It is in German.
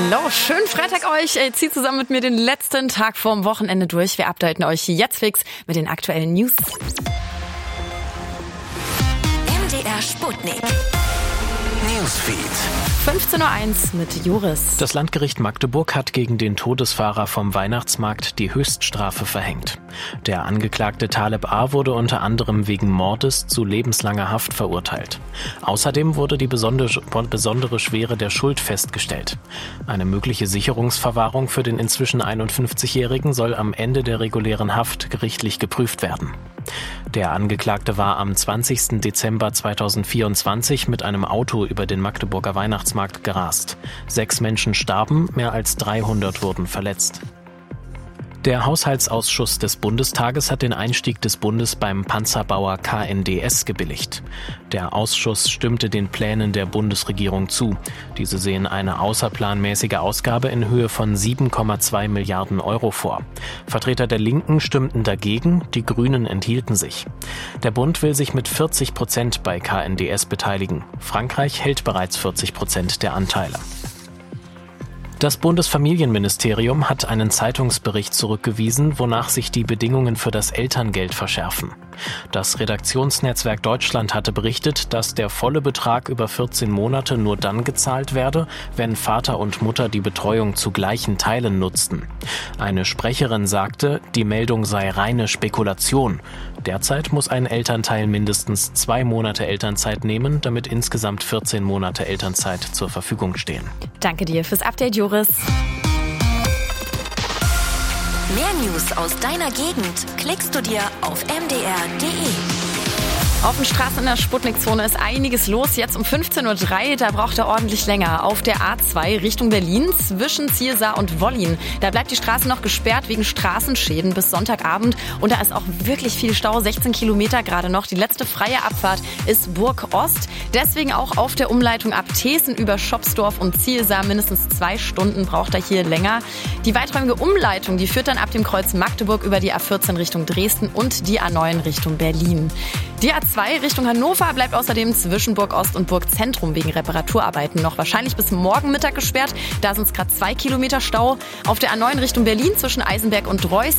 Hallo, schönen Freitag euch. Zieht zusammen mit mir den letzten Tag vorm Wochenende durch. Wir updaten euch jetzt fix mit den aktuellen News. MDR Sputnik. Newsfeed. 15.01 Uhr mit Joris. Das Landgericht Magdeburg hat gegen den Todesfahrer vom Weihnachtsmarkt die Höchststrafe verhängt. Der Angeklagte Taleb A. wurde unter anderem wegen Mordes zu lebenslanger Haft verurteilt. Außerdem wurde die besondere Schwere der Schuld festgestellt. Eine mögliche Sicherungsverwahrung für den inzwischen 51-Jährigen soll am Ende der regulären Haft gerichtlich geprüft werden. Der Angeklagte war am 20. Dezember 2024 mit einem Auto über den Magdeburger Weihnachtsmarkt gerast. 6 Menschen starben, mehr als 300 wurden verletzt. Der Haushaltsausschuss des Bundestages hat den Einstieg des Bundes beim Panzerbauer KNDS gebilligt. Der Ausschuss stimmte den Plänen der Bundesregierung zu. Diese sehen eine außerplanmäßige Ausgabe in Höhe von 7,2 Milliarden Euro vor. Vertreter der Linken stimmten dagegen, die Grünen enthielten sich. Der Bund will sich mit 40% bei KNDS beteiligen. Frankreich hält bereits 40% der Anteile. Das Bundesfamilienministerium hat einen Zeitungsbericht zurückgewiesen, wonach sich die Bedingungen für das Elterngeld verschärfen. Das Redaktionsnetzwerk Deutschland hatte berichtet, dass der volle Betrag über 14 Monate nur dann gezahlt werde, wenn Vater und Mutter die Betreuung zu gleichen Teilen nutzten. Eine Sprecherin sagte, die Meldung sei reine Spekulation. Derzeit muss ein Elternteil mindestens 2 Monate Elternzeit nehmen, damit insgesamt 14 Monate Elternzeit zur Verfügung stehen. Danke dir fürs Update, Joris. Mehr News aus deiner Gegend klickst du dir auf mdr.de. Auf den Straßen in der Sputnik-Zone ist einiges los. Jetzt um 15.03 Uhr, da braucht er ordentlich länger. Auf der A2 Richtung Berlin zwischen Ziersar und Wollin. Da bleibt die Straße noch gesperrt wegen Straßenschäden bis Sonntagabend. Und da ist auch wirklich viel Stau, 16 Kilometer gerade noch. Die letzte freie Abfahrt ist Burg Ost. Deswegen auch auf der Umleitung ab Thesen über Schopsdorf und Ziersar. Mindestens 2 Stunden braucht er hier länger. Die weiträumige Umleitung, die führt dann ab dem Kreuz Magdeburg über die A14 Richtung Dresden und die A9 Richtung Berlin. Die A2 Richtung Hannover bleibt außerdem zwischen Burg Ost und Burg Zentrum wegen Reparaturarbeiten noch wahrscheinlich bis morgen Mittag gesperrt. Da sind es gerade 2 Kilometer Stau. Auf der A9 Richtung Berlin zwischen Eisenberg und Reuß